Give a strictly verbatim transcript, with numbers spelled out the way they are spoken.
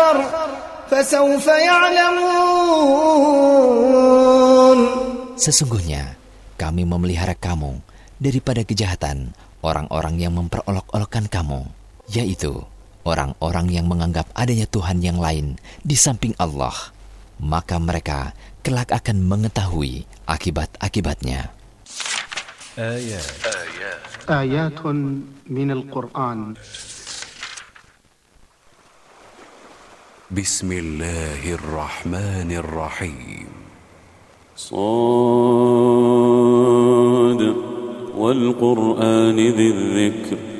البشر فسوف يعلمون. Sesungguhnya kami memelihara kamu daripada kejahatan orang-orang yang memperolok-olokkan kamu, yaitu orang-orang yang menganggap adanya Tuhan yang lain di samping Allah. Maka mereka kelak akan mengetahui akibat-akibatnya. Ayat Ayatun minal Qur'an. Bismillahirrahmanirrahim. Shad wal Qur'ani dzikr